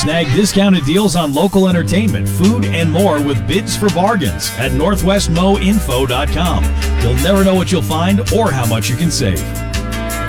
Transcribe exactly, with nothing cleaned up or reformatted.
Snag discounted deals on local entertainment, food, and more with bids for bargains at northwest mo info dot com. You'll never know what you'll find or how much you can save.